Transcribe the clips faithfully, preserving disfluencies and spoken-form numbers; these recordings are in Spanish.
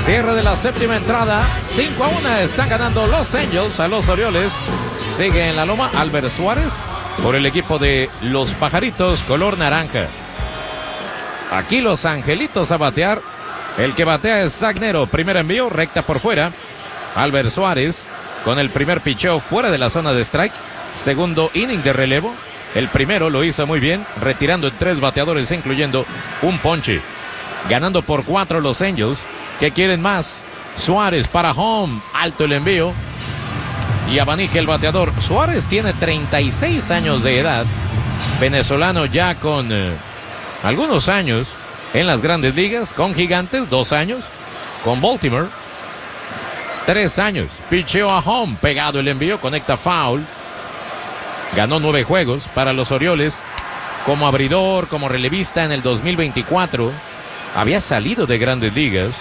Cierre de la séptima entrada, cinco a uno están ganando los Angels a los Orioles. Sigue en la loma Albert Suárez por el equipo de los Pajaritos color naranja. Aquí los Angelitos a batear. El que batea es Zach Nero, primer envío, recta por fuera. Albert Suárez con el primer picheo fuera de la zona de strike. Segundo inning de relevo. El primero lo hizo muy bien, retirando en tres bateadores, incluyendo un ponche. Ganando por cuatro los Angels. ¿Qué quieren más? Suárez para home. Alto el envío. Y abanica el bateador. Suárez tiene treinta y seis años de edad. Venezolano ya con eh, algunos años en las grandes ligas. Con Gigantes, dos años. Con Baltimore, tres años. Picheo a home. Pegado el envío. Conecta foul. Ganó nueve juegos para los Orioles. Como abridor, como relevista en el dos mil veinticuatro. Había salido de grandes ligas.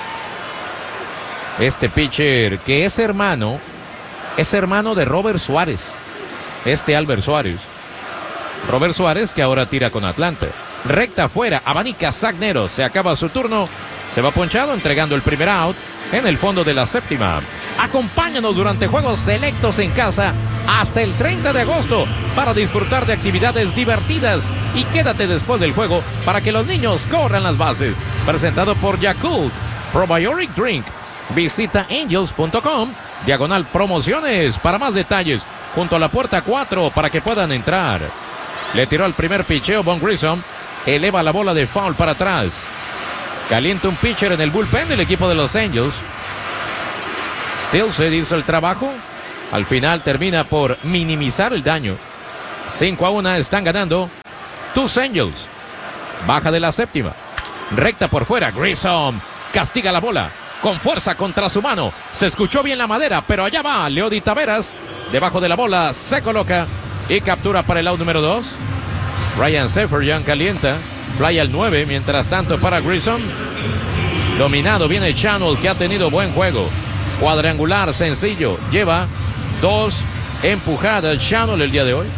Este pitcher que es hermano, es hermano de Robert Suárez. Este Albert Suárez. Robert Suárez que ahora tira con Atlanta. Recta afuera, abanica Zach Nero. Se acaba su turno. Se va ponchado entregando el primer out en el fondo de la séptima. Acompáñanos durante juegos selectos en casa hasta el treinta de agosto para disfrutar de actividades divertidas y quédate después del juego para que los niños corran las bases. Presentado por Yakult Probiotic Drink. Visita angels punto com diagonal promociones para más detalles junto a la puerta cuatro para que puedan entrar. Le tiró el primer picheo Von Grissom. Eleva la bola de foul para atrás. Calienta un pitcher en el bullpen del equipo de los Angels. Silseth hizo el trabajo. Al final termina por minimizar el daño. cinco a uno están ganando tus Angels. Baja de la séptima. Recta por fuera. Grissom castiga la bola con fuerza contra su mano. Se escuchó bien la madera, pero allá va Leody Taveras. Debajo de la bola se coloca y captura para el out número dos. Ryan Seferian calienta. Fly al nueve, mientras tanto para Grissom. Dominado viene Channel, que ha tenido buen juego. Cuadrangular sencillo. Lleva dos empujadas Channel el día de hoy.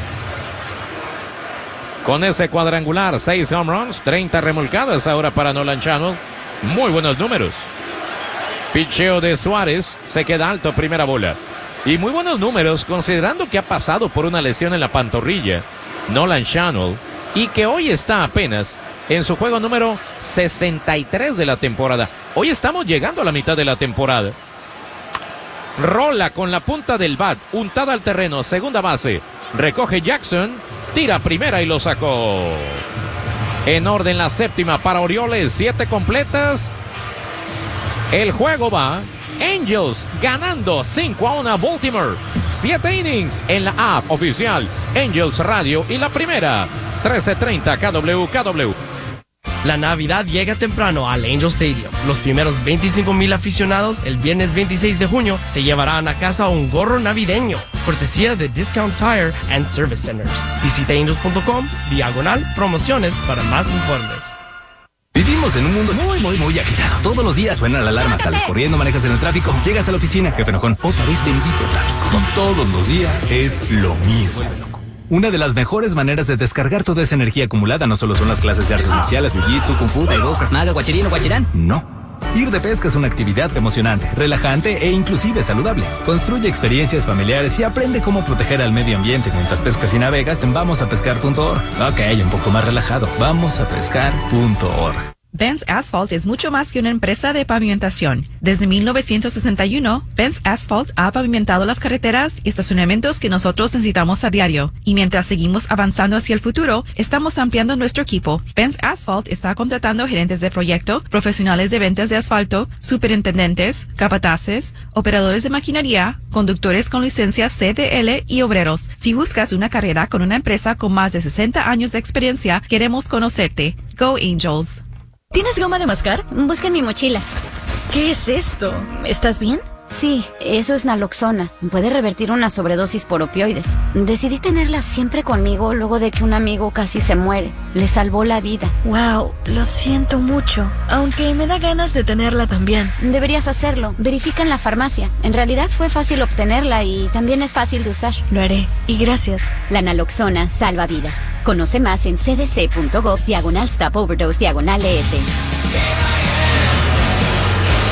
Con ese cuadrangular, seis home runs, treinta remolcadas ahora para Nolan Channel. Muy buenos números. Picheo de Suárez, se queda alto, primera bola. Y muy buenos números, considerando que ha pasado por una lesión en la pantorrilla, Nolan Channel, y que hoy está apenas en su juego número sesenta y tres de la temporada. Hoy estamos llegando a la mitad de la temporada. Rola con la punta del bat, untada al terreno, segunda base. Recoge Jackson, tira primera y lo sacó. En orden la séptima para Orioles, siete completas. El juego va, Angels ganando cinco a uno a Baltimore. Siete innings en la app oficial Angels Radio y la primera, trece treinta K W K W. La Navidad llega temprano al Angel Stadium. Los primeros veinticinco mil aficionados el viernes veintiséis de junio se llevarán a casa un gorro navideño, cortesía de Discount Tire and Service Centers. Visita angels punto com, diagonal, promociones para más informes. Vivimos en un mundo muy, muy, muy agitado. Todos los días suena la alarma, sales corriendo, manejas en el tráfico, llegas a la oficina, jefe enojón, otra vez bendito tráfico. Y todos los días es lo mismo. Una de las mejores maneras de descargar toda esa energía acumulada no solo son las clases de artes marciales, jiu-jitsu, kung fu, taekwondo, krav maga, guachirino, guachirán. No. Ir de pesca es una actividad emocionante, relajante e inclusive saludable. Construye experiencias familiares y aprende cómo proteger al medio ambiente mientras pescas y navegas en vamos a pescar punto org. Ok, un poco más relajado. vamos a pescar punto org. Benz Asphalt es mucho más que una empresa de pavimentación. Desde mil novecientos sesenta y uno, Benz Asphalt ha pavimentado las carreteras y estacionamientos que nosotros necesitamos a diario. Y mientras seguimos avanzando hacia el futuro, estamos ampliando nuestro equipo. Benz Asphalt está contratando gerentes de proyecto, profesionales de ventas de asfalto, superintendentes, capataces, operadores de maquinaria, conductores con licencia C D L y obreros. Si buscas una carrera con una empresa con más de sesenta años de experiencia, queremos conocerte. Go Angels. ¿Tienes goma de mascar? Busca en mi mochila. ¿Qué es esto? ¿Estás bien? Sí, eso es naloxona. Puede revertir una sobredosis por opioides. Decidí tenerla siempre conmigo luego de que un amigo casi se muere. Le salvó la vida. Wow, lo siento mucho. Aunque me da ganas de tenerla también. Deberías hacerlo. Verifica en la farmacia. En realidad fue fácil obtenerla y también es fácil de usar. Lo haré. Y gracias. La naloxona salva vidas. Conoce más en cdc punto gov diagonal stop overdose diagonal es.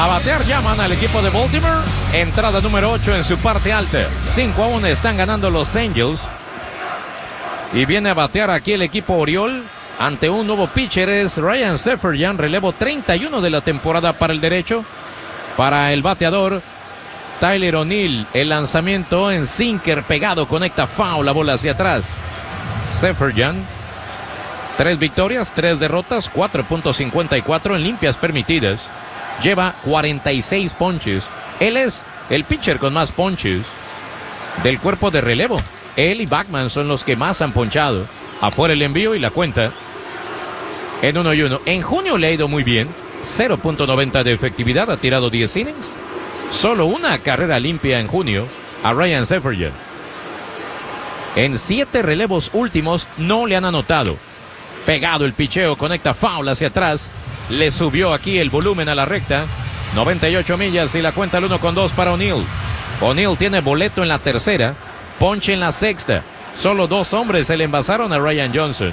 A batear llaman al equipo de Baltimore. Entrada número ocho en su parte alta. cinco a uno están ganando los Angels. Y viene a batear aquí el equipo Oriol ante un nuevo pitcher. Es Ryan Seferian, relevo treinta y uno de la temporada para el derecho. Para el bateador Tyler O'Neill, el lanzamiento en sinker pegado, conecta foul, la bola hacia atrás. Seferian, tres victorias, tres derrotas, cuatro punto cincuenta y cuatro en limpias permitidas. Lleva cuarenta y seis ponches. Él es el pitcher con más ponches del cuerpo de relevo. Él y Bachman son los que más han ponchado. Afuera el envío y la cuenta en uno y uno. En junio le ha ido muy bien. cero punto noventa de efectividad, ha tirado diez innings. Solo una carrera limpia en junio a Ryan Seferian. En siete relevos últimos no le han anotado. Pegado el picheo, conecta foul hacia atrás. Le subió aquí el volumen a la recta. noventa y ocho millas y la cuenta el uno con dos para O'Neill. O'Neill tiene boleto en la tercera, ponche en la sexta. Solo dos hombres se le envasaron a Ryan Johnson.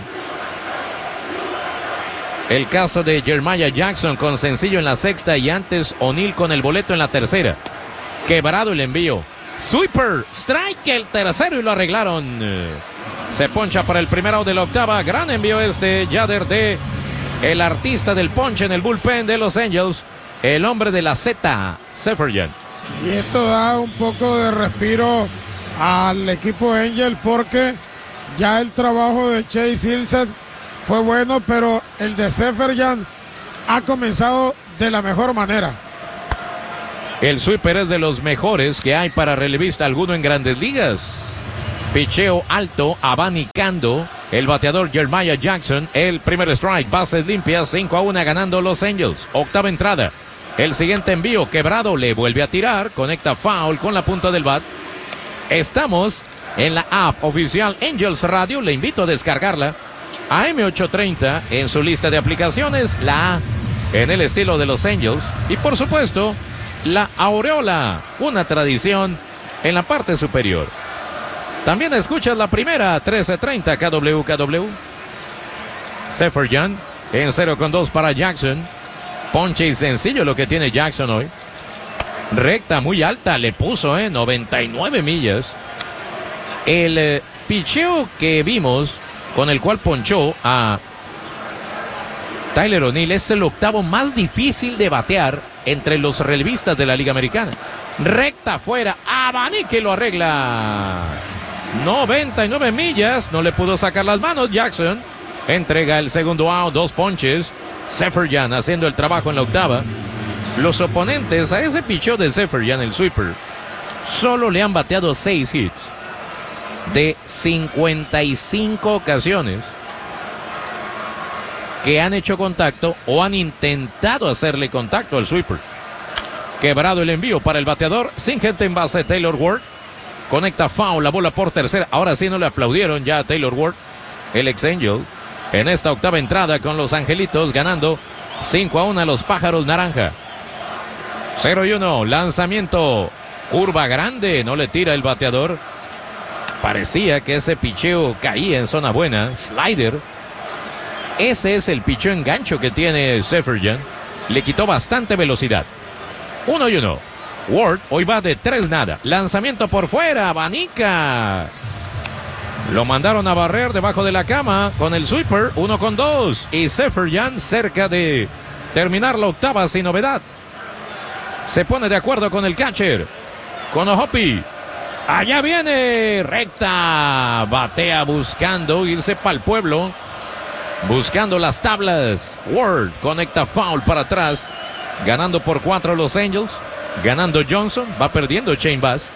El caso de Jeremiah Jackson con sencillo en la sexta y antes O'Neill con el boleto en la tercera. Quebrado el envío. Sweeper, strike el tercero y lo arreglaron. Se poncha para el primero de la octava. Gran envío este, Yader de el artista del ponche en el bullpen de los Angels. El hombre de la Z, Seferian. Y esto da un poco de respiro al equipo Angel porque ya el trabajo de Chase Ilset fue bueno, pero el de Seferian ha comenzado de la mejor manera. El sweeper es de los mejores que hay para relevista alguno en Grandes Ligas. Picheo alto, abanicando el bateador Jeremiah Jackson. El primer strike, bases limpias, cinco a uno ganando los Angels. Octava entrada. El siguiente envío quebrado, le vuelve a tirar, conecta foul con la punta del bat. Estamos en la app oficial Angels Radio, le invito a descargarla. A M ochocientos treinta en su lista de aplicaciones, la A en el estilo de los Angels. Y por supuesto, la aureola, una tradición en la parte superior. También escuchas la primera, trece treinta K W K W. Seferian en cero con dos para Jackson. Ponche y sencillo lo que tiene Jackson hoy. Recta muy alta, le puso, eh, noventa y nueve millas. El eh, picheo que vimos, con el cual ponchó a Tyler O'Neill, es el octavo más difícil de batear entre los relevistas de la Liga Americana. Recta afuera, abanique lo arregla. noventa y nueve millas, no le pudo sacar las manos Jackson. Entrega el segundo out, dos ponches. Seferian haciendo el trabajo en la octava. Los oponentes a ese picheo de Seferian, el sweeper, solo le han bateado seis hits de cincuenta y cinco ocasiones que han hecho contacto o han intentado hacerle contacto al sweeper. Quebrado el envío para el bateador, sin gente en base, Taylor Ward. Conecta foul, la bola por tercera. Ahora sí no le aplaudieron ya a Taylor Ward, el ex Angel, en esta octava entrada con los Angelitos ganando cinco a uno a los Pájaros Naranja. cero y uno, lanzamiento, curva grande, no le tira el bateador. Parecía que ese picheo caía en zona buena, slider. Ese es el picheo engancho que tiene Seferian. Le quitó bastante velocidad. uno y uno. Ward hoy va de tres nada. Lanzamiento por fuera, abanica. Lo mandaron a barrer debajo de la cama con el sweeper, uno con dos. Y Seferian cerca de terminar la octava sin novedad. Se pone de acuerdo con el catcher, con Ohopi. Allá viene, recta. Batea buscando irse para el pueblo. Buscando las tablas. Ward conecta foul para atrás. Ganando por cuatro los Angels. Ganando Johnson. Va perdiendo Shane Baz.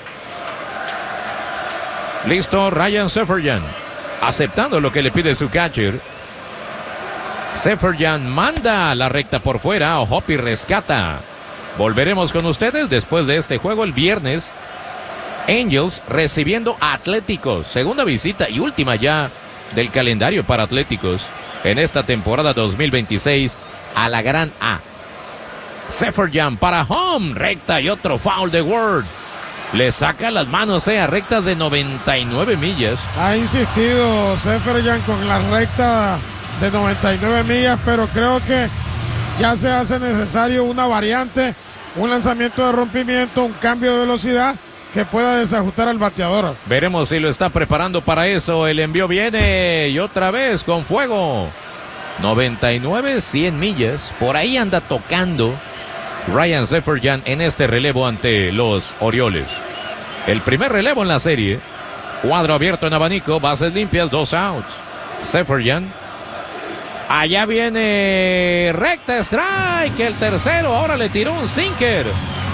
Listo Ryan Seferian. Aceptando lo que le pide su catcher. Seferian manda la recta por fuera. Ohopi rescata. Volveremos con ustedes después de este juego el viernes. Angels recibiendo a Atléticos. Segunda visita y última ya del calendario para Atléticos en esta temporada dos mil veintiséis a la Gran A. Seferian para home. Recta y otro foul de Ward. Le saca las manos eh, a rectas de noventa y nueve millas. Ha insistido Seferian con la recta de noventa y nueve millas, pero creo que ya se hace necesario una variante un lanzamiento de rompimiento, un cambio de velocidad que pueda desajustar al bateador. Veremos si lo está preparando para eso. El envío viene y otra vez con fuego. noventa y nueve, cien millas. Por ahí anda tocando Ryan Seferian en este relevo ante los Orioles. El primer relevo en la serie. Cuadro abierto en abanico, bases limpias, dos outs. Seferian. Allá viene recta strike. El tercero ahora le tiró un sinker.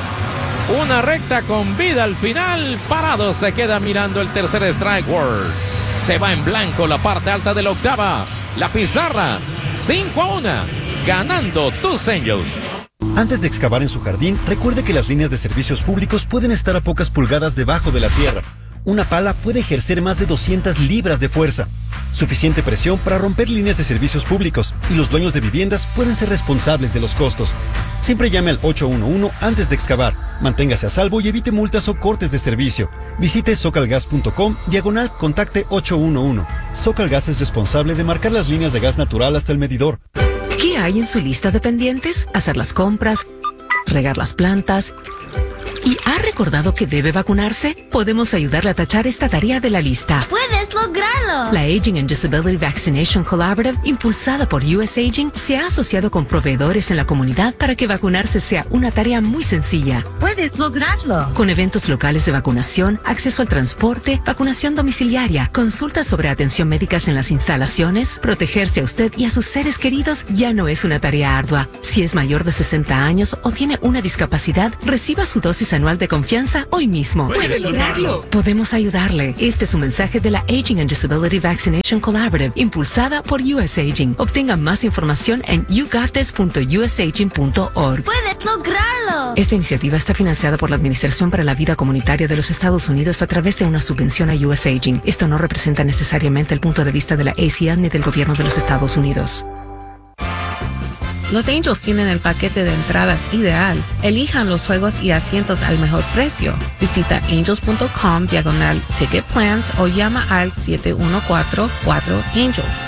Una recta con vida al final. Parado se queda mirando el tercer strike. Ward se va en blanco la parte alta de la octava. La pizarra, cinco a uno, ganando tus Angels. Antes de excavar en su jardín, recuerde que las líneas de servicios públicos pueden estar a pocas pulgadas debajo de la tierra. Una pala puede ejercer más de doscientas libras de fuerza. Suficiente presión para romper líneas de servicios públicos, y los dueños de viviendas pueden ser responsables de los costos. Siempre llame al ocho uno uno antes de excavar. Manténgase a salvo y evite multas o cortes de servicio. Visite socalgas punto com, diagonal contacte ocho uno uno. Socalgas es responsable de marcar las líneas de gas natural hasta el medidor. ¿Qué hay en su lista de pendientes? Hacer las compras, regar las plantas. ¿Y ha recordado que debe vacunarse? Podemos ayudarle a tachar esta tarea de la lista. ¡Puedes lograrlo! La Aging and Disability Vaccination Collaborative, impulsada por U S Aging, se ha asociado con proveedores en la comunidad para que vacunarse sea una tarea muy sencilla. ¡Puedes lograrlo! Con eventos locales de vacunación, acceso al transporte, vacunación domiciliaria, consultas sobre atención médicas en las instalaciones, protegerse a usted y a sus seres queridos ya no es una tarea ardua. Si es mayor de sesenta años o tiene una discapacidad, reciba su dosis anual de confianza hoy mismo. ¡Puede lograrlo! Podemos ayudarle. Este es un mensaje de la Aging and Disability Vaccination Collaborative, impulsada por U S Aging. Obtenga más información en you got this punto u s aging punto org. ¡Puedes lograrlo! Esta iniciativa está financiada por la Administración para la Vida Comunitaria de los Estados Unidos a través de una subvención a U S Aging. Esto no representa necesariamente el punto de vista de la A C L ni del gobierno de los Estados Unidos. Los Angels tienen el paquete de entradas ideal. Elijan los juegos y asientos al mejor precio. Visita angels punto com diagonal ticket plans o llama al siete uno cuatro, cuatro Angels.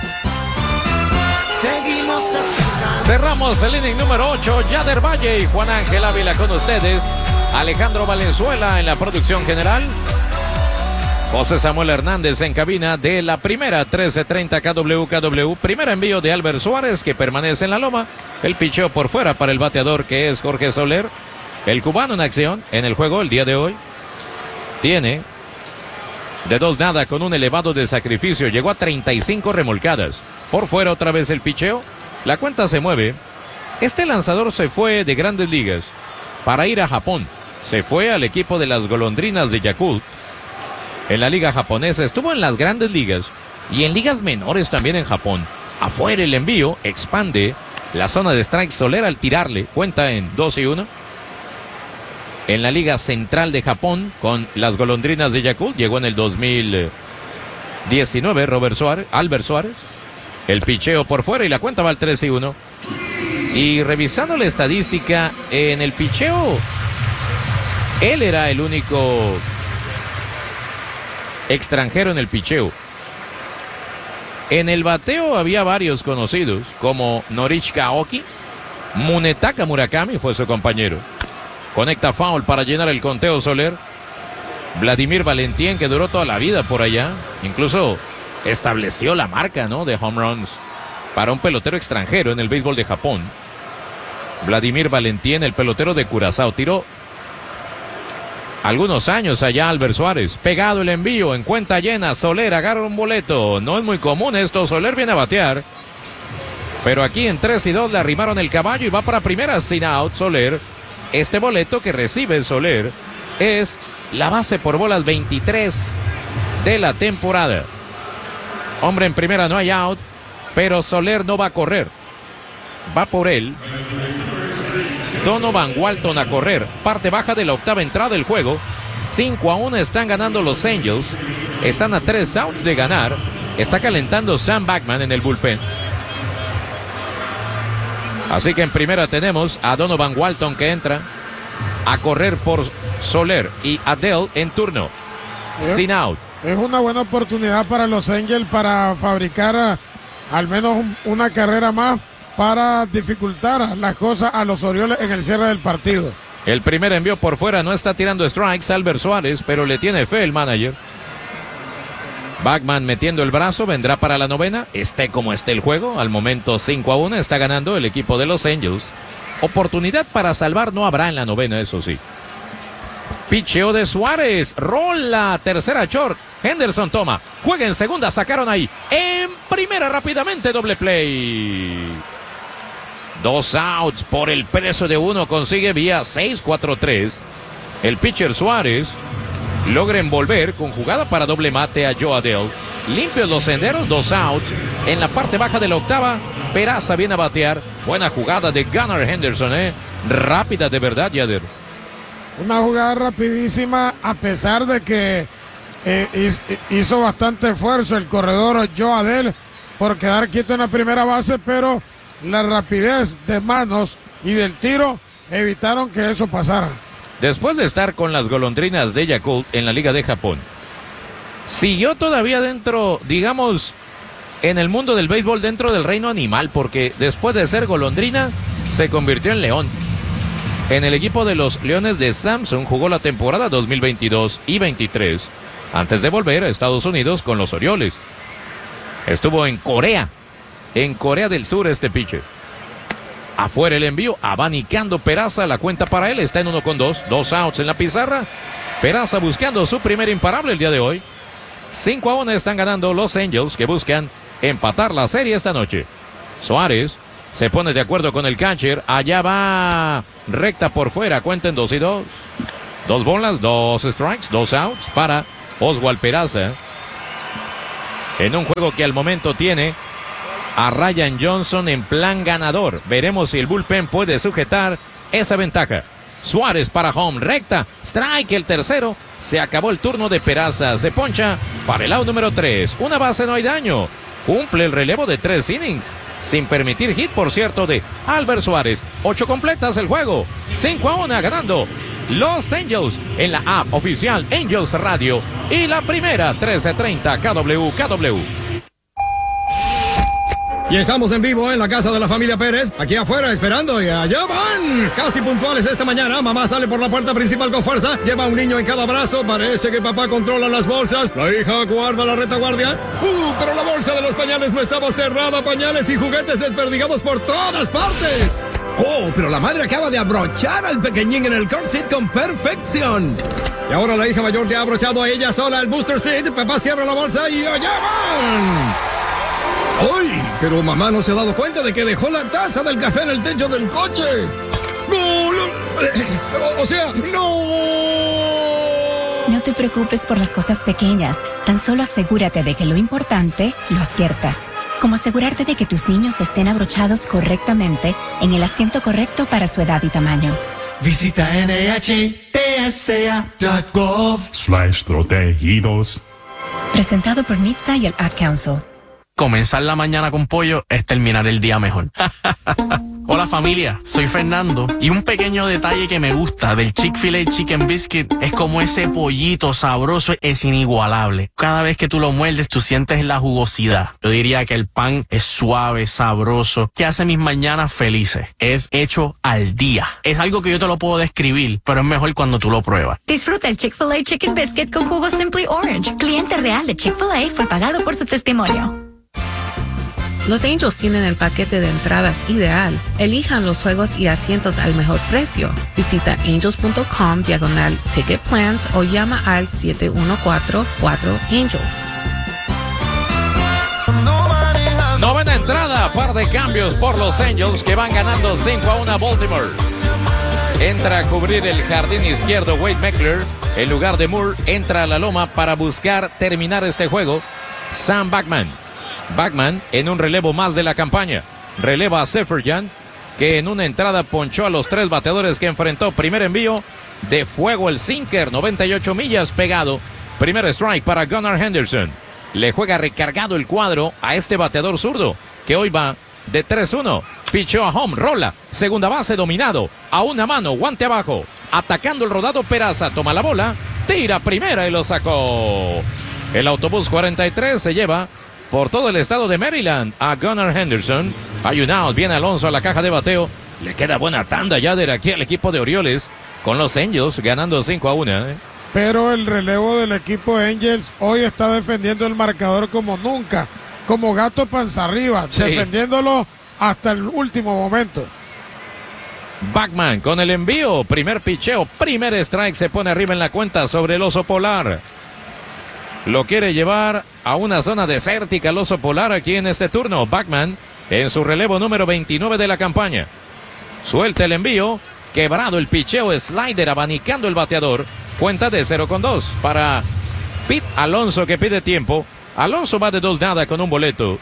Cerramos el inning número ocho. Yader Valle y Juan Ángel Ávila con ustedes. Alejandro Valenzuela en la producción general. José Samuel Hernández en cabina de la primera, trece treinta K W K W. Primer envío de Albert Suárez, que permanece en la loma. El picheo por fuera para el bateador, que es Jorge Soler. El cubano en acción en el juego el día de hoy. Tiene de dos nada con un elevado de sacrificio. Llegó a treinta y cinco remolcadas. Por fuera otra vez el picheo. La cuenta se mueve. Este lanzador se fue de Grandes Ligas para ir a Japón. Se fue al equipo de las Golondrinas de Yakult. En la liga japonesa, estuvo en las Grandes Ligas y en ligas menores también en Japón. Afuera el envío, expande la zona de strike. Soler al tirarle, cuenta en dos y uno. En la liga central de Japón con las Golondrinas de Yakult, llegó en el dos mil diecinueve Robert Suárez, Albert Suárez. El picheo por fuera y la cuenta va al tres y uno. Y revisando la estadística en el picheo, él era el único extranjero en el picheo. En el bateo había varios conocidos, como Norich Kaoki. Munetaka Murakami fue su compañero. Conecta foul para llenar el conteo Soler. Vladimir Valentín, que duró toda la vida por allá, incluso estableció la marca, ¿no?, de home runs para un pelotero extranjero en el béisbol de Japón. Vladimir Valentín, el pelotero de Curazao, tiró algunos años allá Albert Suárez. Pegado el envío en cuenta llena. Soler agarra un boleto. No es muy común esto. Soler viene a batear. Pero aquí en tres y dos le arrimaron el caballo y va para primera sin out Soler. Este boleto que recibe Soler es la base por bolas veintitrés de la temporada. Hombre en primera, no hay out. Pero Soler no va a correr. Va por él Donovan Walton a correr. Parte baja de la octava entrada del juego. cinco a uno están ganando los Angels. Están a tres outs de ganar. Está calentando Sam Bachman en el bullpen. Así que en primera tenemos a Donovan Walton, que entra a correr por Soler, y Adele en turno. Es, sin out. Es una buena oportunidad para los Angels para fabricar a, al menos un, una carrera más para dificultar las cosas a los Orioles en el cierre del partido. El primer envío por fuera, no está tirando strikes Albert Suárez, pero le tiene fe el manager. Bachman metiendo el brazo, vendrá para la novena, esté como esté el juego, al momento cinco a uno, está ganando el equipo de Los Angels. Oportunidad para salvar no habrá en la novena, eso sí. Picheo de Suárez, rola, tercera short, Henderson toma, juega en segunda, sacaron ahí, en primera rápidamente, doble play. Dos outs por el peso de uno, consigue vía seis cuatro tres. El pitcher Suárez logra envolver con jugada para doble mate a Joe Adell. Limpios los senderos, dos outs. En la parte baja de la octava, Peraza viene a batear. Buena jugada de Gunnar Henderson, ¿eh? Rápida de verdad, Yader. Una jugada rapidísima, a pesar de que eh, hizo bastante esfuerzo el corredor Joe Adell por quedar quieto en la primera base, pero la rapidez de manos y del tiro evitaron que eso pasara. Después de estar con las golondrinas de Yakult en la Liga de Japón, siguió todavía dentro, digamos, en el mundo del béisbol, dentro del reino animal, porque después de ser golondrina, se convirtió en león. En el equipo de los Leones de Samsung jugó la temporada dos mil veintidós y veintitrés, antes de volver a Estados Unidos con los Orioles. Estuvo en Corea, en Corea del Sur este pitcher. Afuera el envío, abanicando Peraza, la cuenta para él, está en uno con dos, dos outs en la pizarra. Peraza buscando su primer imparable el día de hoy. cinco a uno están ganando los Angels, que buscan empatar la serie esta noche. Suárez se pone de acuerdo con el catcher, allá va recta por fuera, cuenten dos y dos. Dos bolas, dos strikes, dos outs para Oswald Peraza. En un juego que al momento tiene a Ryan Johnson en plan ganador. Veremos si el bullpen puede sujetar esa ventaja. Suárez para home, recta, strike el tercero. Se acabó el turno de Peraza. Se poncha para el out número tres. Una base, no hay daño. Cumple el relevo de tres innings, sin permitir hit, por cierto, de Albert Suárez. Ocho completas el juego. cinco a uno ganando Los Angels en la app oficial Angels Radio. Y la primera, trece treinta K W K W. Y estamos en vivo en la casa de la familia Pérez, aquí afuera esperando, y allá van, casi puntuales esta mañana. Mamá sale por la puerta principal con fuerza, lleva un niño en cada brazo, parece que papá controla las bolsas, la hija guarda la retaguardia. Uh, pero la bolsa de los pañales no estaba cerrada, pañales y juguetes desperdigados por todas partes. Oh, pero la madre acaba de abrochar al pequeñín en el car seat con perfección. Y ahora la hija mayor se ha abrochado a ella sola el booster seat, papá cierra la bolsa y allá van. ¡Ay! Pero mamá no se ha dado cuenta de que dejó la taza del café en el techo del coche. ¡No! no o, o sea, ¡no! No te preocupes por las cosas pequeñas. Tan solo asegúrate de que lo importante lo aciertas. Como asegurarte de que tus niños estén abrochados correctamente en el asiento correcto para su edad y tamaño. Visita N H T S A punto gov slash protegidos. Presentado por N H T S A y el Ad Council. Comenzar la mañana con pollo es terminar el día mejor. Hola familia, soy Fernando y un pequeño detalle que me gusta del Chick-fil-A Chicken Biscuit es como ese pollito sabroso es inigualable. Cada vez que tú lo muerdes tú sientes la jugosidad. Yo diría que el pan es suave, sabroso, que hace mis mañanas felices. Es hecho al día. Es algo que yo te lo puedo describir, pero es mejor cuando tú lo pruebas. Disfruta el Chick-fil-A Chicken Biscuit con jugo Simply Orange. Cliente real de Chick-fil-A fue pagado por su testimonio. Los Angels tienen el paquete de entradas ideal. Elijan los juegos y asientos al mejor precio. Visita angels.com diagonal ticket plans o llama al siete uno cuatro, cuatro Angels. Novena entrada, par de cambios por los Angels que van ganando cinco a uno a Baltimore. Entra a cubrir el jardín izquierdo Wade Meckler. En lugar de Moore, entra a la loma para buscar terminar este juego Sam Bachman. Bachman en un relevo más de la campaña. Releva a Seferian, que en una entrada ponchó a los tres bateadores que enfrentó. Primer envío de fuego el sinker, noventa y ocho millas pegado. Primer strike para Gunnar Henderson. Le juega recargado el cuadro a este bateador zurdo, que hoy va de tres uno. Pichó a home, rola. Segunda base dominado. A una mano, guante abajo. Atacando el rodado Peraza. Toma la bola. Tira primera y lo sacó. El autobús cuarenta y tres se lleva por todo el estado de Maryland a Gunnar Henderson. Hay un out, viene Alonso a la caja de bateo. Le queda buena tanda ya de aquí al equipo de Orioles con los Angels ganando cinco a uno. ¿eh? Pero el relevo del equipo Angels hoy está defendiendo el marcador como nunca, como gato panza arriba, sí. defendiéndolo hasta el último momento. Bachman con el envío, primer picheo, primer strike, se pone arriba en la cuenta sobre el oso polar. Lo quiere llevar a una zona desértica el oso polar aquí en este turno. Bachman en su relevo número veintinueve de la campaña. Suelta el envío, quebrado el picheo, slider abanicando el bateador. Cuenta de cero con dos para Pete Alonso, que pide tiempo. Alonso va de dos nada con un boleto.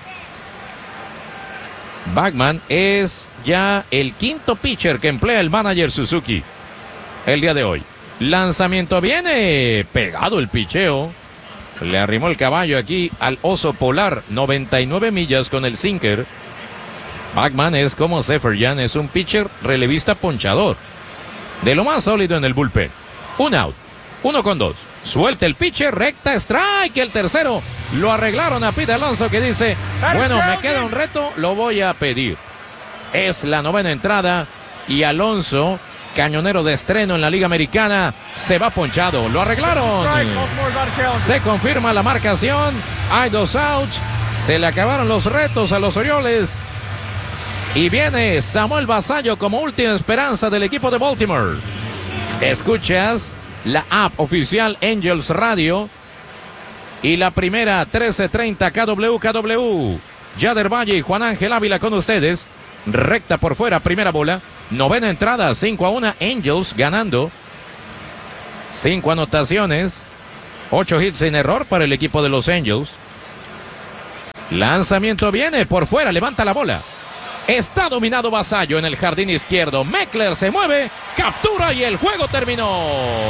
Bachman es ya el quinto pitcher que emplea el manager Suzuki el día de hoy. Lanzamiento viene, pegado el picheo. Le arrimó el caballo aquí al oso polar, noventa y nueve millas con el sinker. Bachman es como Seferian, es un pitcher relevista ponchador. De lo más sólido en el bullpen. Un out, uno con dos. Suelta el pitcher, recta, strike, el tercero. Lo arreglaron a Pete Alonso, que dice, bueno, me queda un reto, lo voy a pedir. Es la novena entrada y Alonso, cañonero de estreno en la Liga Americana, se va ponchado. Lo arreglaron. Se confirma la marcación. Hay dos outs. Se le acabaron los retos a los Orioles. Y viene Samuel Basallo como última esperanza del equipo de Baltimore. Escuchas la app oficial Angels Radio y la primera trece treinta K W K W. Yader Valle y Juan Ángel Ávila con ustedes. Recta por fuera, primera bola. Novena entrada, cinco a uno. Angels ganando. Cinco anotaciones. Ocho hits sin error para el equipo de los Angels. Lanzamiento viene por fuera, levanta la bola. Está dominado Basallo en el jardín izquierdo. Meckler se mueve, captura y el juego terminó.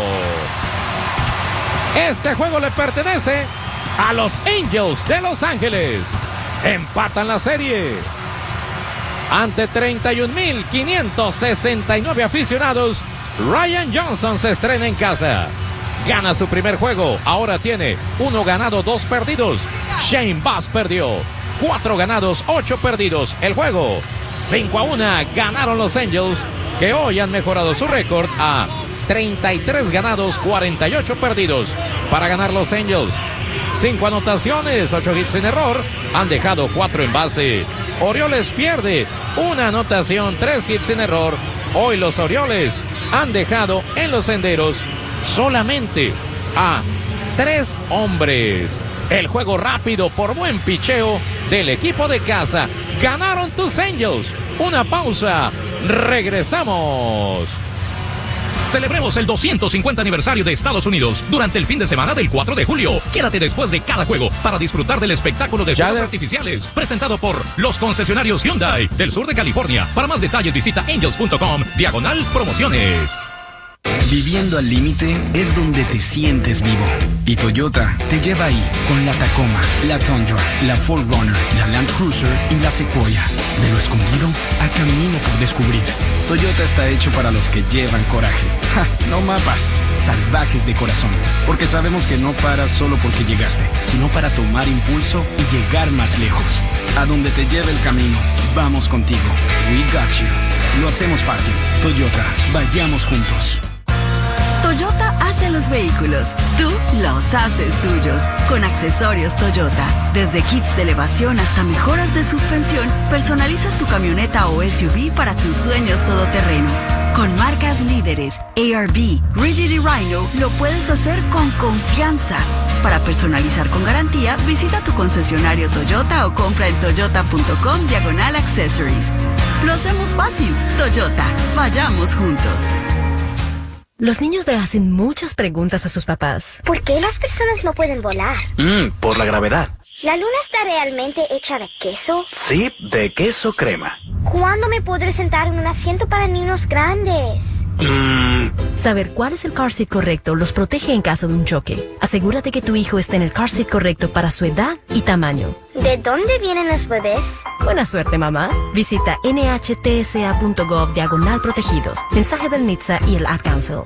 Este juego le pertenece a los Angels de Los Ángeles. Empatan la serie. Ante treinta y un mil quinientos sesenta y nueve aficionados, Ryan Johnson se estrena en casa. Gana su primer juego. Ahora tiene uno ganado, dos perdidos. Shane Baz perdió. Cuatro ganados, ocho perdidos. El juego, cinco a uno, ganaron los Angels, que hoy han mejorado su récord a treinta y tres ganados, cuarenta y ocho perdidos. Para ganar los Angels, cinco anotaciones, ocho hits sin error, han dejado cuatro en base. Orioles pierde una anotación, tres hits sin error. Hoy los Orioles han dejado en los senderos solamente a tres hombres. El juego rápido por buen picheo del equipo de casa. Ganaron tus Angels. Una pausa. Regresamos. Celebremos el doscientos cincuenta aniversario de Estados Unidos durante el fin de semana del cuatro de julio. Quédate después de cada juego para disfrutar del espectáculo de fuegos artificiales presentado por los concesionarios Hyundai del sur de California. Para más detalles visita angels punto com diagonal promociones. Viviendo al límite es donde te sientes vivo. Y Toyota te lleva ahí con la Tacoma, la Tundra, la cuatro runner, la Land Cruiser y la Sequoia. De lo escondido a camino por descubrir. Toyota está hecho para los que llevan coraje. Ja, no mapas, salvajes de corazón. Porque sabemos que no paras solo porque llegaste, sino para tomar impulso y llegar más lejos. A donde te lleve el camino, vamos contigo. We got you. Lo hacemos fácil. Toyota, vayamos juntos. Toyota hace los vehículos, tú los haces tuyos. Con accesorios Toyota, desde kits de elevación hasta mejoras de suspensión, personalizas tu camioneta o S U V para tus sueños todoterreno. Con marcas líderes, A R B, Rigid y Rhino, lo puedes hacer con confianza. Para personalizar con garantía, visita tu concesionario Toyota o compra en toyota punto com diagonal accessories. Lo hacemos fácil. Toyota, vayamos juntos. Los niños le hacen muchas preguntas a sus papás. ¿Por qué las personas no pueden volar? Mm, por la gravedad. ¿La luna está realmente hecha de queso? Sí, de queso crema. ¿Cuándo me podré sentar en un asiento para niños grandes? Mm. Saber cuál es el car seat correcto los protege en caso de un choque. Asegúrate que tu hijo esté en el car seat correcto para su edad y tamaño. ¿De dónde vienen los bebés? Buena suerte, mamá. Visita N H T S A punto gov diagonal protegidos. Mensaje del N H T S A y el Ad Council.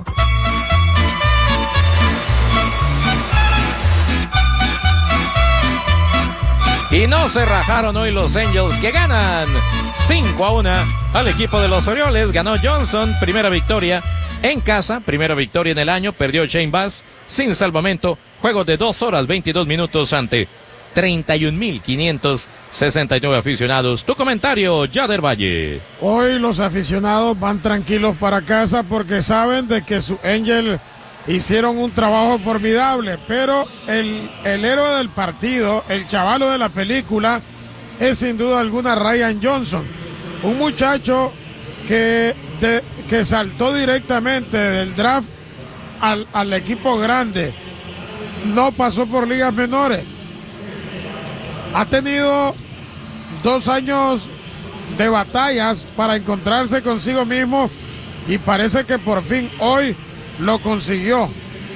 Y no se rajaron hoy los Angels, que ganan cinco a uno al equipo de los Orioles. Ganó Johnson, primera victoria en casa, primera victoria en el año. Perdió Shane Baz sin salvamento. Juego de dos horas veintidós minutos ante treinta y un mil quinientos sesenta y nueve aficionados. Tu comentario, Yader Valle. Hoy los aficionados van tranquilos para casa porque saben de que su Angel hicieron un trabajo formidable, pero el, el héroe del partido, el chavalo de la película, es sin duda alguna Ryan Johnson, un muchacho que, de, que saltó directamente del draft al, al equipo grande, no pasó por ligas menores, ha tenido dos años de batallas para encontrarse consigo mismo y parece que por fin hoy lo consiguió.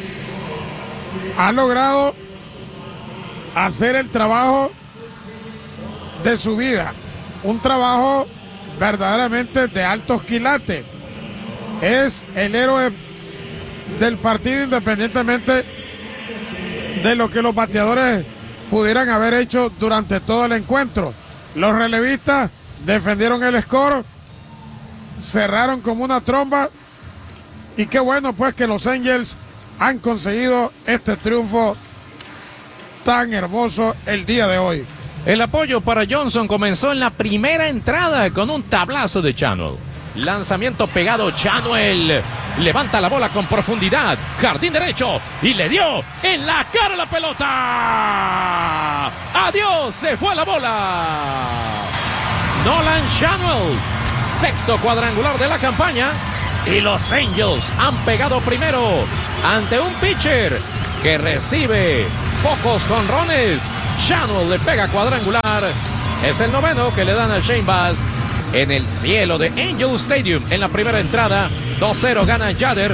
Ha logrado hacer el trabajo de su vida, un trabajo verdaderamente de altos quilates. Es el héroe del partido independientemente de lo que los bateadores pudieran haber hecho durante todo el encuentro. Los relevistas defendieron el score, cerraron como una tromba. Y qué bueno pues que los Angels han conseguido este triunfo tan hermoso el día de hoy. El apoyo para Johnson comenzó en la primera entrada con un tablazo de Chanuel. Lanzamiento pegado, Chanuel levanta la bola con profundidad, jardín derecho, y le dio en la cara la pelota. Adiós, se fue la bola. Nolan Chanuel, sexto cuadrangular de la campaña. Y los Angels han pegado primero ante un pitcher que recibe pocos jonrones. Chanuel le pega cuadrangular. Es el noveno que le dan a Shane Baz en el cielo de Angel Stadium. En la primera entrada, dos cero gana Yader.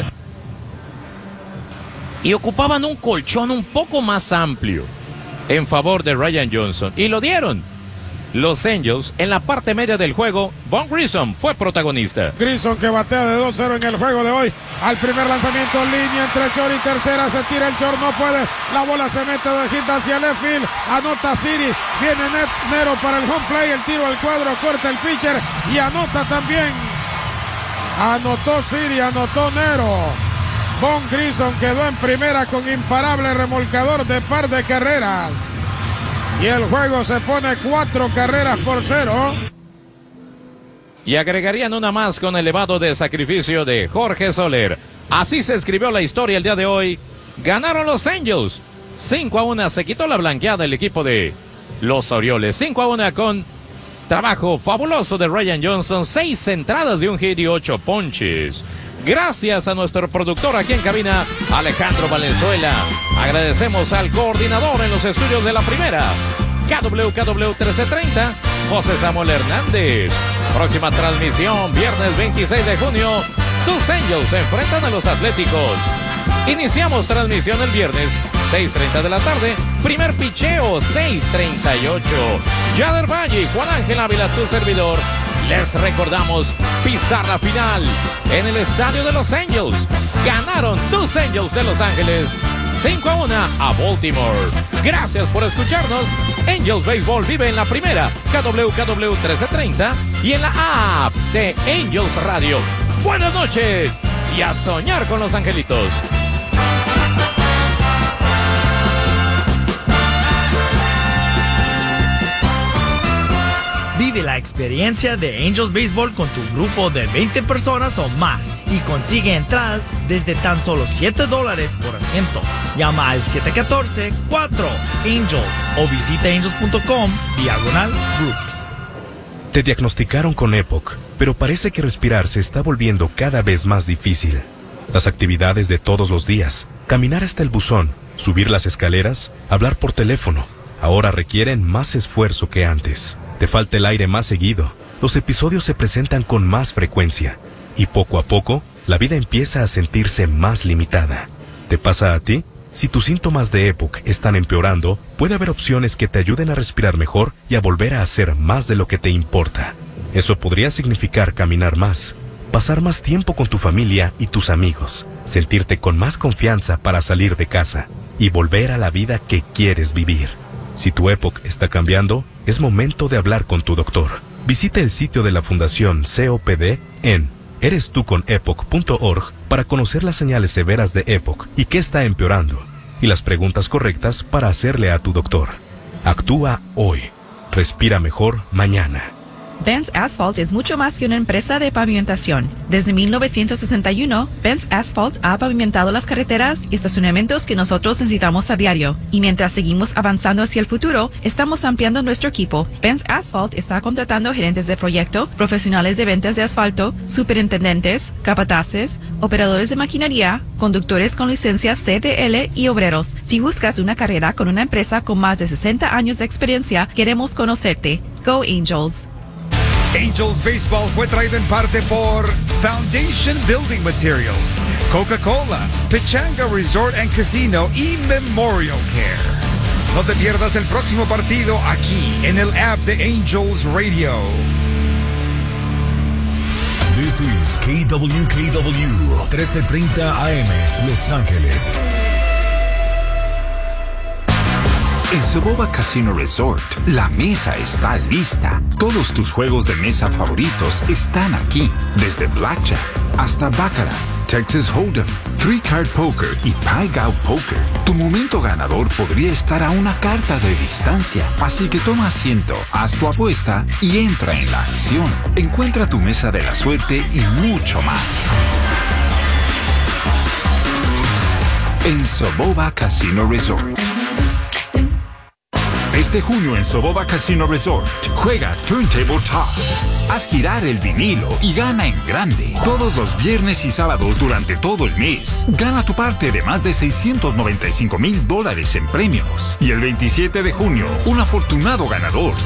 Y ocupaban un colchón un poco más amplio en favor de Ryan Johnson. Y lo dieron. Los Angels, en la parte media del juego, Von Grissom fue protagonista. Grissom que batea de dos cero en el juego de hoy. Al primer lanzamiento, línea entre short y tercera, se tira el short, no puede. La bola se mete de hit hacia left field. Anota Siri, viene Net, Nero para el home play, el tiro al cuadro, corta el pitcher y anota también. Anotó Siri, anotó Nero. Von Grissom quedó en primera con imparable remolcador de par de carreras. Y el juego se pone cuatro carreras por cero. Y agregarían una más con elevado de sacrificio de Jorge Soler. Así se escribió la historia el día de hoy. Ganaron los Angels. cinco a uno se quitó la blanqueada el equipo de los Orioles. cinco a uno con trabajo fabuloso de Ryan Johnson. Seis entradas de un hit y ocho ponches. Gracias a nuestro productor aquí en cabina, Alejandro Valenzuela. Agradecemos al coordinador en los estudios de la primera, K W K W trece treinta, José Samuel Hernández. Próxima transmisión, viernes veintiséis de junio, tus Angels se enfrentan a los Atléticos. Iniciamos transmisión el viernes, seis treinta de la tarde, primer picheo, seis treinta y ocho. Yader Valle y Juan Ángel Ávila, tu servidor. Les recordamos pisar la final en el estadio de los Angels. Ganaron tus Angels de Los Ángeles cinco a uno a Baltimore. Gracias por escucharnos. Angels Baseball vive en la primera, K W K W trece treinta y en la app de Angels Radio. Buenas noches y a soñar con los angelitos. Vive la experiencia de Angels Baseball con tu grupo de veinte personas o más y consigue entradas desde tan solo siete dólares por asiento. Llama al siete uno cuatro cuatro Angels o visita angels punto com diagonal groups. Te diagnosticaron con E P O C, pero parece que respirar se está volviendo cada vez más difícil. Las actividades de todos los días, caminar hasta el buzón, subir las escaleras, hablar por teléfono, ahora requieren más esfuerzo que antes. Te falta el aire más seguido, los episodios se presentan con más frecuencia y poco a poco la vida empieza a sentirse más limitada. ¿Te pasa a ti? Si tus síntomas de E P O C están empeorando, puede haber opciones que te ayuden a respirar mejor y a volver a hacer más de lo que te importa. Eso podría significar caminar más, pasar más tiempo con tu familia y tus amigos, sentirte con más confianza para salir de casa y volver a la vida que quieres vivir. Si tu Epoch está cambiando, es momento de hablar con tu doctor. Visita el sitio de la Fundación C O P D en eres tú con epoch punto org para conocer las señales severas de Epoch y qué está empeorando, y las preguntas correctas para hacerle a tu doctor. Actúa hoy. Respira mejor mañana. Benz Asphalt es mucho más que una empresa de pavimentación. Desde mil novecientos sesenta y uno, Benz Asphalt ha pavimentado las carreteras y estacionamientos que nosotros necesitamos a diario. Y mientras seguimos avanzando hacia el futuro, estamos ampliando nuestro equipo. Benz Asphalt está contratando gerentes de proyecto, profesionales de ventas de asfalto, superintendentes, capataces, operadores de maquinaria, conductores con licencia C D L y obreros. Si buscas una carrera con una empresa con más de sesenta años de experiencia, queremos conocerte. Go Angels! Angels Baseball fue traído en parte por Foundation Building Materials, Coca-Cola, Pechanga Resort and Casino y Memorial Care. No te pierdas el próximo partido aquí en el app de Angels Radio. This is K W K W, trece treinta A M, Los Ángeles. En Soboba Casino Resort, la mesa está lista. Todos tus juegos de mesa favoritos están aquí. Desde Blackjack hasta Baccarat, Texas Hold'em, Three Card Poker y Pai Gow Poker. Tu momento ganador podría estar a una carta de distancia. Así que toma asiento, haz tu apuesta y entra en la acción. Encuentra tu mesa de la suerte y mucho más. En Soboba Casino Resort. Este junio en Soboba Casino Resort, juega Turntable Toss. Haz girar el vinilo y gana en grande. Todos los viernes y sábados durante todo el mes. Gana tu parte de más de seiscientos noventa y cinco mil dólares en premios. Y el veintisiete de junio, un afortunado ganador